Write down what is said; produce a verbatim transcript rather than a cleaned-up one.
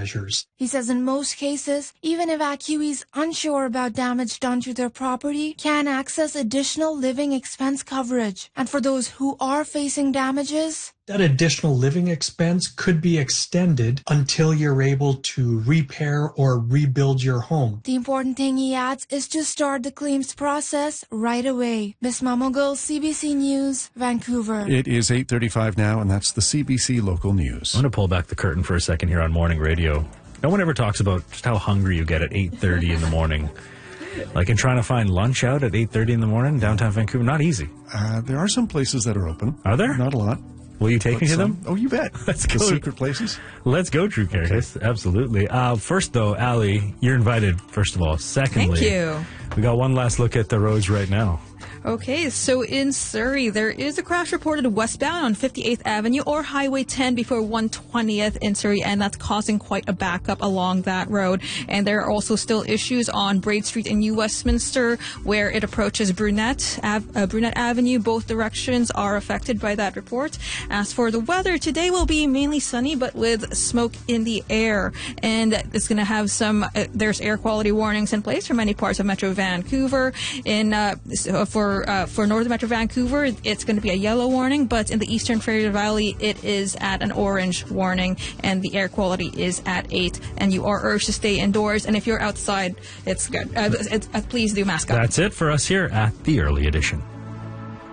measures. He says in most cases, even evacuees unsure about damage done to their property can access additional living expense coverage. And for those who are facing damages, that additional living expense could be extended until you're able to repair or rebuild your home. The important thing, he adds, is to start the claims process right away. Miss Mamogul, C B C News, Vancouver. It is eight thirty-five now, and that's the C B C Local News. I'm going to pull back the curtain for a second here on morning radio. No one ever talks about just how hungry you get at eight thirty in the morning. Like in trying to find lunch out at eight thirty in the morning, downtown Vancouver, not easy. Uh, there are some places that are open. Are there? Not a lot. Will you take but me to some, them? Oh, you bet. Let's the go. Secret places? Let's go, Drew Carey. Absolutely. Uh, first, though, Allie, you're invited, first of all. Secondly, thank you. We got one last look at the roads right now. Okay, so in Surrey, there is a crash reported westbound on fifty-eighth Avenue or Highway ten before one twentieth in Surrey, and that's causing quite a backup along that road. And there are also still issues on Braid Street in New Westminster, where it approaches Brunette, Ave, uh, Brunette Avenue. Both directions are affected by that report. As for the weather, today will be mainly sunny, but with smoke in the air. And it's going to have some, uh, there's air quality warnings in place for many parts of Metro Vancouver. In uh, for Uh, for Northern Metro Vancouver, it's going to be a yellow warning, but in the Eastern Fraser Valley, it is at an orange warning, and the air quality is at eight, and you are urged to stay indoors, and if you're outside, it's good. Uh, it's, uh, please do mask up. That's it for us here at The Early Edition.